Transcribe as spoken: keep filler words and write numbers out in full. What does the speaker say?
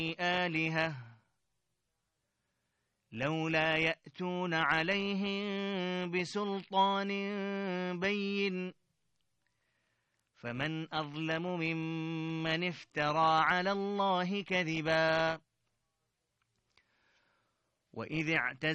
آلهة لولا يأتون عليهم بسلطان بين فمن أظلم ممن افترى على الله كذبا وإذ اعتزلوا